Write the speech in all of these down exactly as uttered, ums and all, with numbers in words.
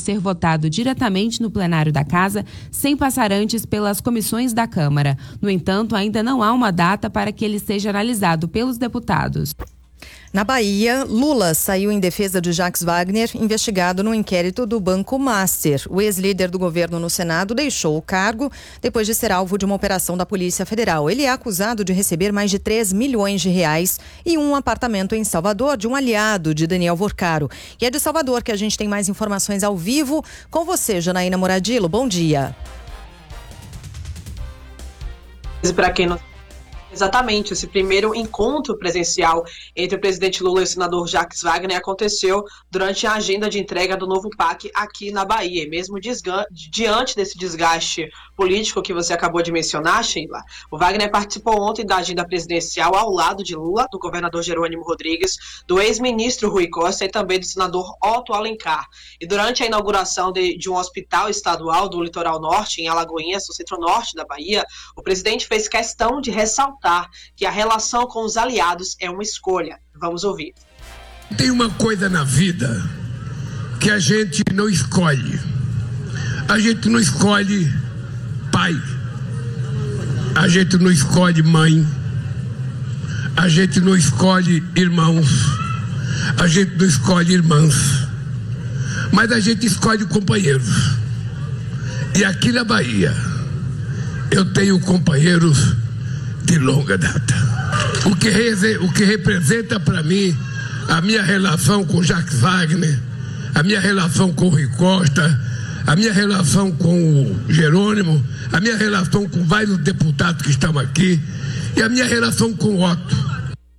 ser votado diretamente no plenário da Casa, sem passar antes pelas comissões da Câmara. No entanto, ainda não há uma data para que ele seja analisado pelos deputados. Na Bahia, Lula saiu em defesa de Jacques Wagner, investigado no inquérito do Banco Master. O ex-líder do governo no Senado deixou o cargo depois de ser alvo de uma operação da Polícia Federal. Ele é acusado de receber mais de três milhões de reais e um apartamento em Salvador de um aliado de Daniel Vorcaro. E é de Salvador que a gente tem mais informações ao vivo. Com você, Janaína Moradillo, bom dia. Para quem não... Exatamente, esse primeiro encontro presencial entre o presidente Lula e o senador Jacques Wagner aconteceu durante a agenda de entrega do novo P A C aqui na Bahia. E mesmo desga- diante desse desgaste político que você acabou de mencionar, Sheila, o Wagner participou ontem da agenda presidencial ao lado de Lula, do governador Jerônimo Rodrigues, do ex-ministro Rui Costa e também do senador Otto Alencar. E durante a inauguração de, de um hospital estadual do Litoral Norte, em Alagoinhas, no centro-norte da Bahia, o presidente fez questão de ressaltar que a relação com os aliados é uma escolha. Vamos ouvir. Tem uma coisa na vida que a gente não escolhe. A gente não escolhe pai. A gente não escolhe mãe. A gente não escolhe irmãos. A gente não escolhe irmãs. Mas a gente escolhe companheiros. E aqui na Bahia eu tenho companheiros de longa data. O que, re- o que representa para mim a minha relação com Jacques Wagner, a minha relação com o Rui Costa, a minha relação com o Jerônimo, a minha relação com vários deputados que estão aqui e a minha relação com o Otto.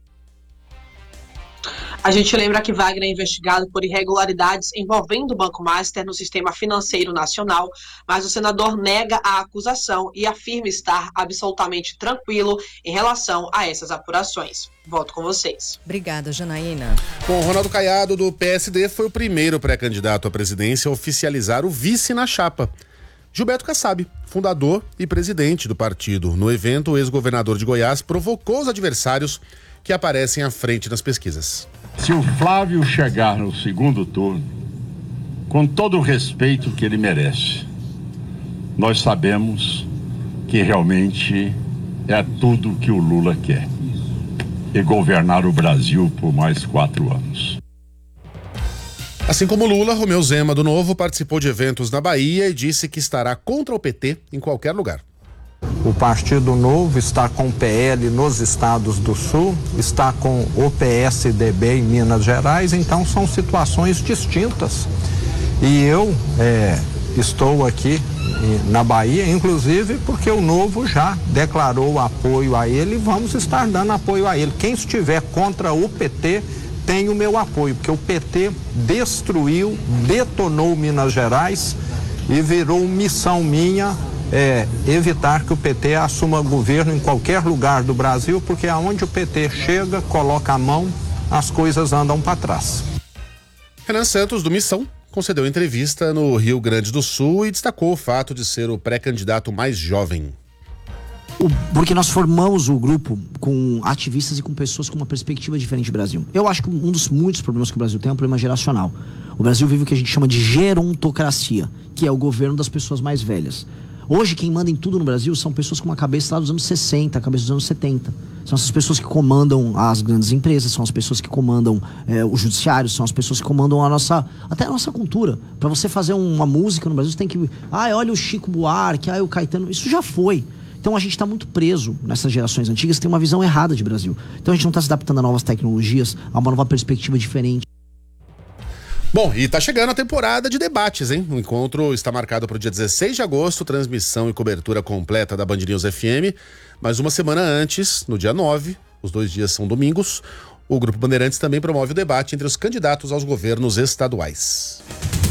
A gente lembra que Wagner é investigado por irregularidades envolvendo o Banco Master no sistema financeiro nacional, mas o senador nega a acusação e afirma estar absolutamente tranquilo em relação a essas apurações. Volto com vocês. Obrigada, Janaína. Bom, Ronaldo Caiado, do P S D, foi o primeiro pré-candidato à presidência a oficializar o vice na chapa. Gilberto Kassab, fundador e presidente do partido. No evento, o ex-governador de Goiás provocou os adversários que aparecem à frente nas pesquisas. Se o Flávio chegar no segundo turno, com todo o respeito que ele merece, nós sabemos que realmente é tudo que o Lula quer. E governar o Brasil por mais quatro anos. Assim como Lula, Romeu Zema, do Novo, participou de eventos na Bahia e disse que estará contra o P T em qualquer lugar. O Partido Novo está com o P L nos estados do Sul, está com o P S D B em Minas Gerais, então são situações distintas. E eu é, estou aqui na Bahia, inclusive porque o Novo já declarou apoio a ele e vamos estar dando apoio a ele. Quem estiver contra o P T tem o meu apoio, porque o P T destruiu, detonou Minas Gerais e virou missão minha É, evitar que o P T assuma governo em qualquer lugar do Brasil, porque aonde o P T chega, coloca a mão, as coisas andam para trás. Renan Santos, do Missão, concedeu entrevista no Rio Grande do Sul e destacou o fato de ser o pré-candidato mais jovem. O, porque nós formamos o grupo com ativistas e com pessoas com uma perspectiva diferente do Brasil. Eu acho que um dos muitos problemas que o Brasil tem é um problema geracional. O Brasil vive o que a gente chama de gerontocracia, que é o governo das pessoas mais velhas. Hoje quem manda em tudo no Brasil são pessoas com uma cabeça lá dos anos sessenta, cabeça dos anos setenta. São essas pessoas que comandam as grandes empresas, são as pessoas que comandam é, o judiciário, são as pessoas que comandam a nossa, até a nossa cultura. Para você fazer uma música no Brasil, você tem que... Ah, olha o Chico Buarque, ah, o Caetano... Isso já foi. Então a gente está muito preso nessas gerações antigas que tem uma visão errada de Brasil. Então a gente não está se adaptando a novas tecnologias, a uma nova perspectiva diferente. Bom, e tá chegando a temporada de debates, hein? O encontro está marcado para o dia dezesseis de agosto, transmissão e cobertura completa da Band News F M. Mas uma semana antes, no dia nove, os dois dias são domingos, o Grupo Bandeirantes também promove o debate entre os candidatos aos governos estaduais.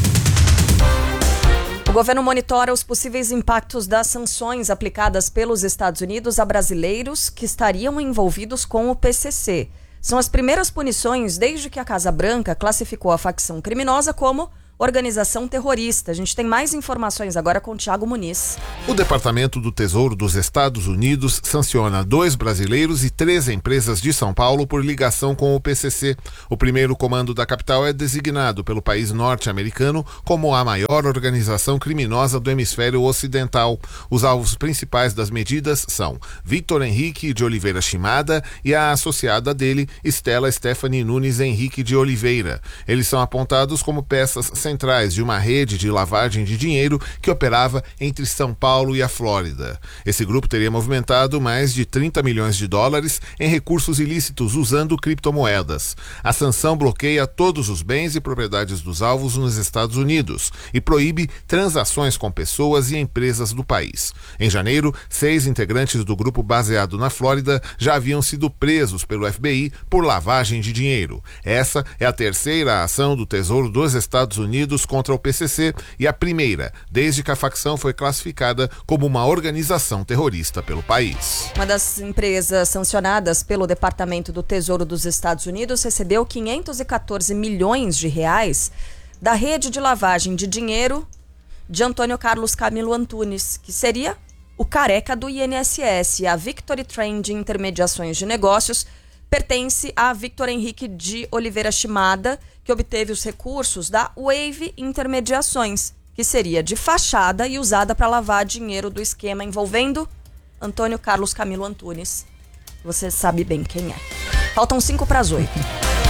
O governo monitora os possíveis impactos das sanções aplicadas pelos Estados Unidos a brasileiros que estariam envolvidos com o P C C. São as primeiras punições desde que a Casa Branca classificou a facção criminosa como organização terrorista. A gente tem mais informações agora com o Thiago Muniz. O Departamento do Tesouro dos Estados Unidos sanciona dois brasileiros e três empresas de São Paulo por ligação com o P C C. O primeiro comando da capital é designado pelo país norte-americano como a maior organização criminosa do hemisfério ocidental. Os alvos principais das medidas são Victor Henrique de Oliveira Shimada e a associada dele, Stella Stephanie Nunes Henrique de Oliveira. Eles são apontados como peças centrais de uma rede de lavagem de dinheiro que operava entre São Paulo e a Flórida. Esse grupo teria movimentado mais de trinta milhões de dólares em recursos ilícitos usando criptomoedas. A sanção bloqueia todos os bens e propriedades dos alvos nos Estados Unidos e proíbe transações com pessoas e empresas do país. Em janeiro, seis integrantes do grupo baseado na Flórida já haviam sido presos pelo F B I por lavagem de dinheiro. Essa é a terceira ação do Tesouro dos Estados Unidos contra o P C C e a primeira, desde que a facção foi classificada como uma organização terrorista pelo país. Uma das empresas sancionadas pelo Departamento do Tesouro dos Estados Unidos recebeu quinhentos e quatorze milhões de reais da rede de lavagem de dinheiro de Antônio Carlos Camilo Antunes, que seria o careca do I N S S. A Victory Trend Intermediações de Negócios pertence a Victor Henrique de Oliveira Shimada, que obteve os recursos da Wave Intermediações, que seria de fachada e usada para lavar dinheiro do esquema envolvendo Antônio Carlos Camilo Antunes. Você sabe bem quem é. Faltam cinco para as oito.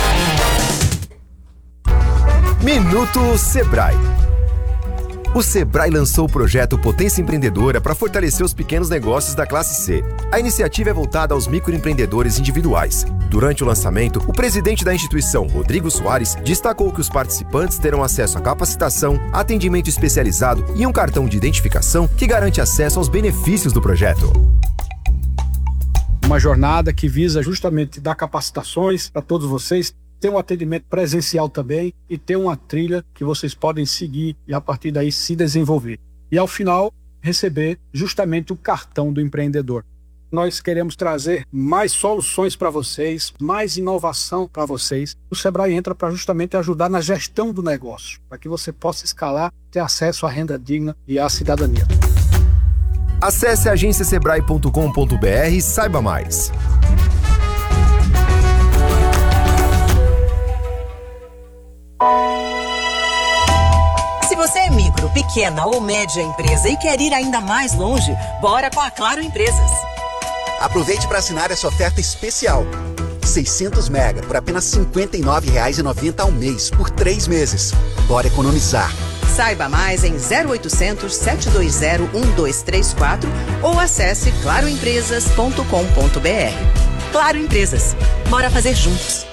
Minuto Sebrae. O Sebrae lançou o projeto Potência Empreendedora para fortalecer os pequenos negócios da classe C. A iniciativa é voltada aos microempreendedores individuais. Durante o lançamento, o presidente da instituição, Rodrigo Soares, destacou que os participantes terão acesso a capacitação, atendimento especializado e um cartão de identificação que garante acesso aos benefícios do projeto. Uma jornada que visa justamente dar capacitações para todos vocês, ter um atendimento presencial também e ter uma trilha que vocês podem seguir e a partir daí se desenvolver. E ao final, receber justamente o cartão do empreendedor. Nós queremos trazer mais soluções para vocês, mais inovação para vocês. O Sebrae entra para justamente ajudar na gestão do negócio, para que você possa escalar, ter acesso à renda digna e à cidadania. Acesse agência sebrae ponto com ponto br e saiba mais. Se você é micro, pequena ou média empresa e quer ir ainda mais longe, bora com a Claro Empresas. Aproveite para assinar essa oferta especial. seiscentos mega por apenas cinquenta e nove reais e noventa centavos ao mês, por três meses. Bora economizar. Saiba mais em zero oitocentos, sete dois zero, um dois três quatro ou acesse claro empresas ponto com ponto br. Claro Empresas. Bora fazer juntos.